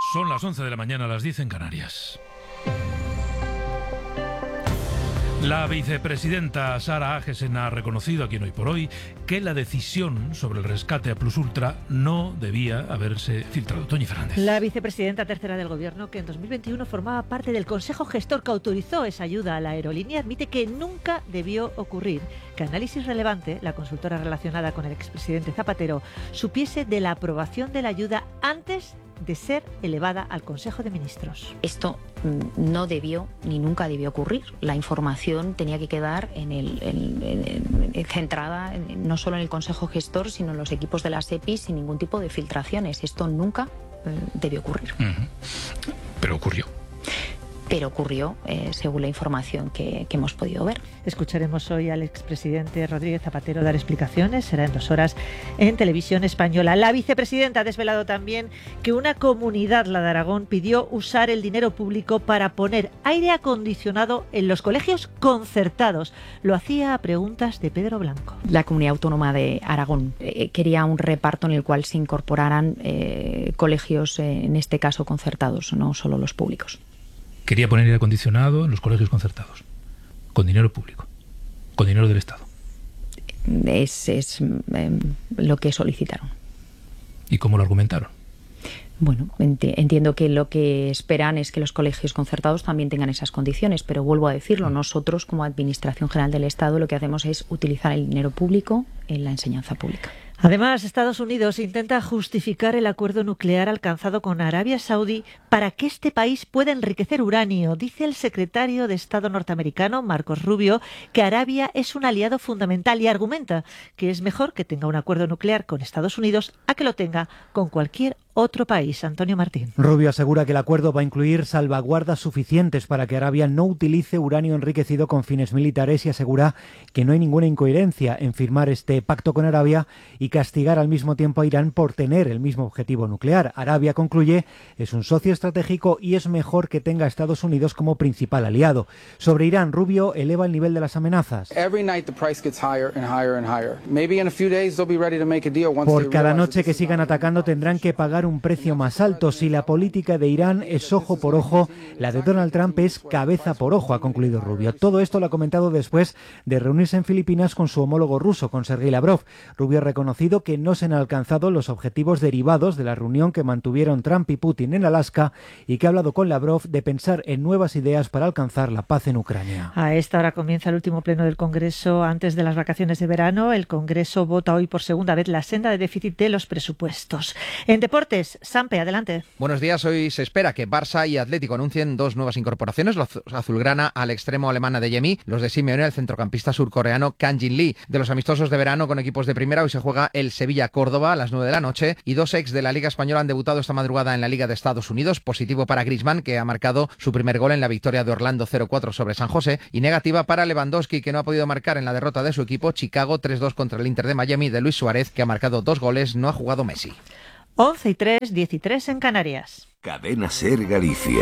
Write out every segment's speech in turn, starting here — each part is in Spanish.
Son las 11 de la mañana, las 10 en Canarias. La vicepresidenta Sara Agesen ha reconocido aquí en Hoy por Hoy que la decisión sobre el rescate a Plus Ultra no debía haberse filtrado. Toñi Fernández. La vicepresidenta tercera del Gobierno, que en 2021 formaba parte del Consejo Gestor que autorizó esa ayuda a la aerolínea, admite que nunca debió ocurrir que Análisis Relevante, la consultora relacionada con el expresidente Zapatero, supiese de la aprobación de la ayuda antes de ser elevada al Consejo de Ministros. Esto no debió ni nunca debió ocurrir. La información tenía que quedar centrada no solo en el Consejo Gestor, sino en los equipos de la SEPI sin ningún tipo de filtraciones. Esto nunca debió ocurrir. Pero ocurrió. Pero ocurrió, según la información que hemos podido ver. Escucharemos hoy al expresidente Rodríguez Zapatero dar explicaciones. Será en 2 horas en Televisión Española. La vicepresidenta ha desvelado también que una comunidad, la de Aragón, pidió usar el dinero público para poner aire acondicionado en los colegios concertados. Lo hacía a preguntas de Pedro Blanco. La Comunidad Autónoma de Aragón quería un reparto en el cual se incorporaran colegios, en este caso concertados, no solo los públicos. Quería poner aire acondicionado en los colegios concertados, con dinero público, con dinero del Estado. Es lo que solicitaron. ¿Y cómo lo argumentaron? Bueno, entiendo que lo que esperan es que los colegios concertados también tengan esas condiciones, pero vuelvo a decirlo, nosotros como Administración General del Estado lo que hacemos es utilizar el dinero público en la enseñanza pública. Además, Estados Unidos intenta justificar el acuerdo nuclear alcanzado con Arabia Saudí para que este país pueda enriquecer uranio. Dice el secretario de Estado norteamericano, Marcos Rubio, que Arabia es un aliado fundamental y argumenta que es mejor que tenga un acuerdo nuclear con Estados Unidos a que lo tenga con cualquier otro país. Antonio Martín. Rubio asegura que el acuerdo va a incluir salvaguardas suficientes para que Arabia no utilice uranio enriquecido con fines militares y asegura que no hay ninguna incoherencia en firmar este pacto con Arabia y castigar al mismo tiempo a Irán por tener el mismo objetivo nuclear. Arabia, concluye, es un socio estratégico y es mejor que tenga a Estados Unidos como principal aliado. Sobre Irán, Rubio eleva el nivel de las amenazas. Por cada noche que sigan atacando tendrán que pagar un precio más alto. Si la política de Irán es ojo por ojo, la de Donald Trump es cabeza por ojo, ha concluido Rubio. Todo esto lo ha comentado después de reunirse en Filipinas con su homólogo ruso, con Sergei Lavrov. Rubio ha reconocido que no se han alcanzado los objetivos derivados de la reunión que mantuvieron Trump y Putin en Alaska y que ha hablado con Lavrov de pensar en nuevas ideas para alcanzar la paz en Ucrania. A esta hora comienza el último pleno del Congreso antes de las vacaciones de verano. El Congreso vota hoy por segunda vez la senda de déficit de los presupuestos. En deportes, Sampe, adelante. Buenos días. Hoy se espera que Barça y Atlético anuncien 2 nuevas incorporaciones. Los azulgrana al extremo alemán Adeyemi, los de Simeone al centrocampista surcoreano Kang Jin Lee. De los amistosos de verano con equipos de primera, hoy se juega el Sevilla-Córdoba a las 9 de la noche y 2 ex de la Liga Española han debutado esta madrugada en la Liga de Estados Unidos. Positivo para Griezmann, que ha marcado su primer gol en la victoria de Orlando 0-4 sobre San José, y negativa para Lewandowski, que no ha podido marcar en la derrota de su equipo Chicago 3-2 contra el Inter de Miami de Luis Suárez, que ha marcado 2 goles, no ha jugado Messi. 11:03, 13 en Canarias. Cadena SER Galicia.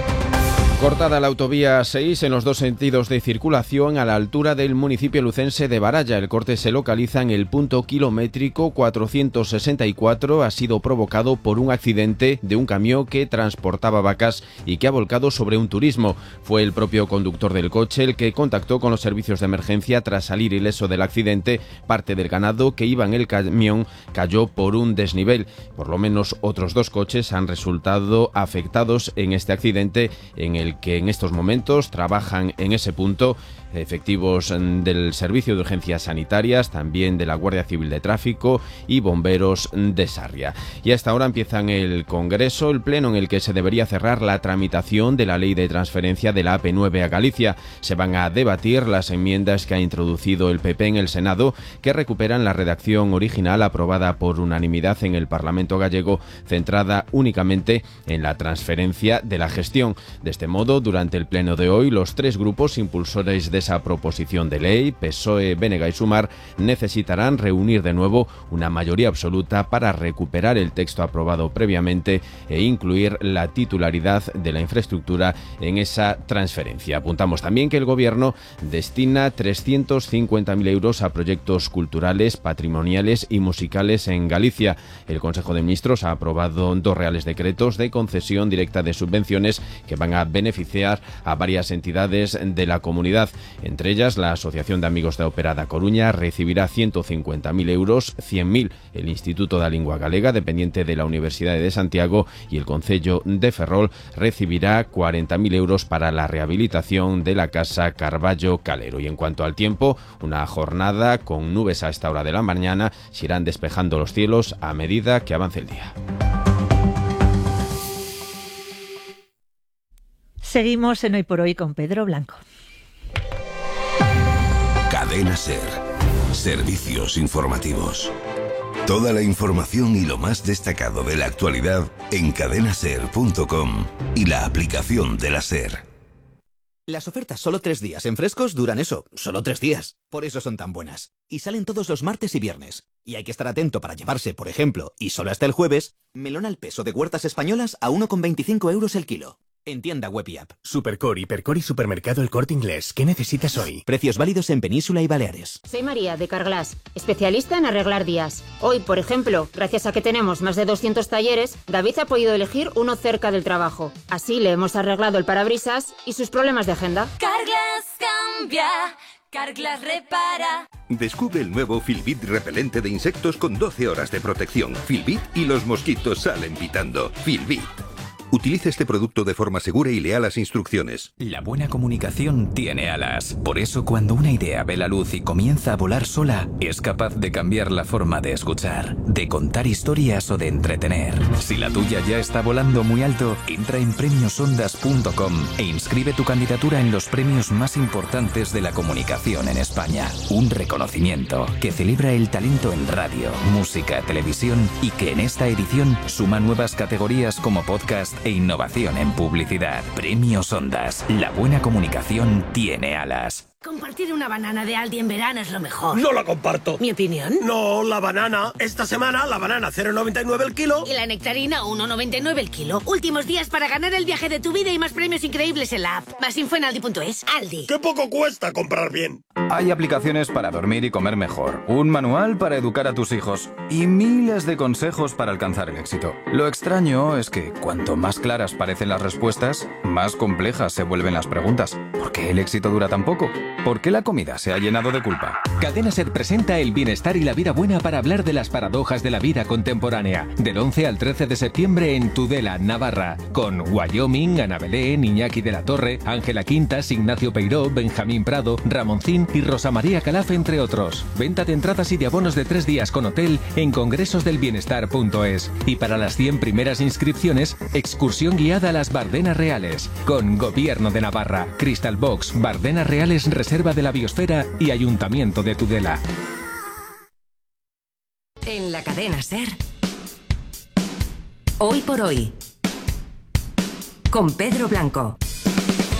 Cortada la autovía 6 en los 2 sentidos de circulación a la altura del municipio lucense de Baralla. El corte se localiza en el punto kilométrico 464. Ha sido provocado por un accidente de un camión que transportaba vacas y que ha volcado sobre un turismo. Fue el propio conductor del coche el que contactó con los servicios de emergencia tras salir ileso del accidente. Parte del ganado que iba en el camión cayó por un desnivel. Por lo menos otros 2 coches han resultado afectados en este accidente, en el que en estos momentos trabajan en ese punto efectivos del Servicio de Urgencias Sanitarias, también de la Guardia Civil de Tráfico y bomberos de Sarria. Y a esta hora empieza el Congreso, el pleno en el que se debería cerrar la tramitación de la ley de transferencia de la AP9 a Galicia. Se van a debatir las enmiendas que ha introducido el PP en el Senado, que recuperan la redacción original aprobada por unanimidad en el Parlamento gallego, centrada únicamente en la transferencia de la gestión. De este modo, modo, durante el pleno de hoy, los 3 grupos impulsores de esa proposición de ley, PSOE, BNG y Sumar, necesitarán reunir de nuevo una mayoría absoluta para recuperar el texto aprobado previamente e incluir la titularidad de la infraestructura en esa transferencia. Apuntamos también que el Gobierno destina 350.000 euros a proyectos culturales, patrimoniales y musicales en Galicia. El Consejo de Ministros ha aprobado 2 reales decretos de concesión directa de subvenciones que van a beneficiar a varias entidades de la comunidad. Entre ellas, la Asociación de Amigos da Ópera da Coruña recibirá 150.000 euros, 100.000 el Instituto da Lingua Galega, dependiente de la Universidad de Santiago, y el Concello de Ferrol recibirá 40.000 euros para la rehabilitación de la Casa Carballo Calero. Y en cuanto al tiempo, una jornada con nubes a esta hora de la mañana, se irán despejando los cielos a medida que avance el día. Seguimos en Hoy por Hoy con Pedro Blanco. Cadena SER. Servicios informativos. Toda la información y lo más destacado de la actualidad en cadenaser.com y la aplicación de la SER. Las ofertas solo 3 días en Frescos duran eso, solo 3 días. Por eso son tan buenas. Y salen todos los martes y viernes. Y hay que estar atento para llevarse, por ejemplo, y solo hasta el jueves, melón al peso de Huertas Españolas a 1,25 € el kilo. En tienda web y app. Supercore, Hipercore y Supermercado El Corte Inglés. ¿Qué necesitas hoy? Precios válidos en Península y Baleares. Soy María, de Carglass, especialista en arreglar días. Hoy, por ejemplo, gracias a que tenemos más de 200 talleres, David ha podido elegir uno cerca del trabajo. Así le hemos arreglado el parabrisas y sus problemas de agenda. Carglass cambia, Carglass repara. Descubre el nuevo Filbit repelente de insectos con 12 horas de protección. Filbit y los mosquitos salen pitando. Filbit. Utilice este producto de forma segura y lea las instrucciones. La buena comunicación tiene alas. Por eso, cuando una idea ve la luz y comienza a volar sola, es capaz de cambiar la forma de escuchar, de contar historias o de entretener. Si la tuya ya está volando muy alto, entra en premiosondas.com e inscribe tu candidatura en los premios más importantes de la comunicación en España. Un reconocimiento que celebra el talento en radio, música, televisión y que en esta edición suma nuevas categorías como podcast e innovación en publicidad. Premios Ondas. La buena comunicación tiene alas. Compartir una banana de Aldi en verano es lo mejor. No la comparto. ¿Mi opinión? No, la banana. Esta semana la banana 0,99 el kilo. Y la nectarina 1,99 el kilo. Últimos días para ganar el viaje de tu vida y más premios increíbles en la app. Más info en aldi.es. Aldi. ¡Qué poco cuesta comprar bien! Hay aplicaciones para dormir y comer mejor, un manual para educar a tus hijos y miles de consejos para alcanzar el éxito. Lo extraño es que cuanto más claras parecen las respuestas, más complejas se vuelven las preguntas. ¿Por qué el éxito dura tan poco? ¿Por qué la comida se ha llenado de culpa? Cadena SER presenta el bienestar y la vida buena para hablar de las paradojas de la vida contemporánea. Del 11 al 13 de septiembre en Tudela, Navarra. Con Wyoming, Ana Belén, Iñaki de la Torre, Ángela Quintas, Ignacio Peiró, Benjamín Prado, Ramoncín y Rosa María Calaf, entre otros. Venta de entradas y de abonos de 3 días con hotel en congresosdelbienestar.es. Y para las 100 primeras inscripciones, excursión guiada a las Bardenas Reales. Con Gobierno de Navarra, Crystal Box, Bardenas Reales, Reserva de la Biosfera y Ayuntamiento de Tudela. En la cadena SER. Hoy por Hoy. Con Pedro Blanco.